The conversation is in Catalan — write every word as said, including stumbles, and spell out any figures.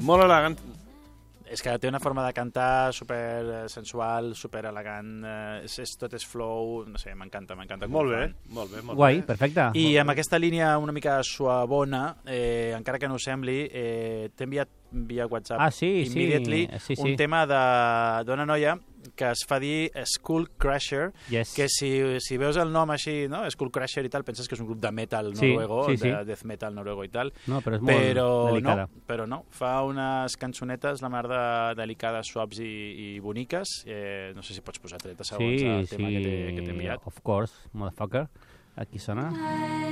Molt elegant. És que té una forma de cantar super sensual, super elegant, eh, és, és, tot és flow, no sé, m'encanta, m'encanta. Molt bé, molt bé, molt Guai, bé. perfecte. I amb aquesta línia una mica suavona, eh, encara que no ho sembli, eh, t'he enviat via WhatsApp Ah, sí, sí, immediately sí, sí. un tema de- d'una noia que es fa dir Skull Crusher, Yes. que si, si veus el nom així, no? Skull Crusher i tal, penses que és un grup de metal Sí, noruego, sí, sí. de death metal noruego i tal, No, però és molt però delicada. no, però no, fa unes cançonetes la mar de delicades, suaves i, i boniques. Eh, no sé si pots posar trenta segons Sí, al tema sí, que t'he que t'he enviat. of course, motherfucker. Aquí sona.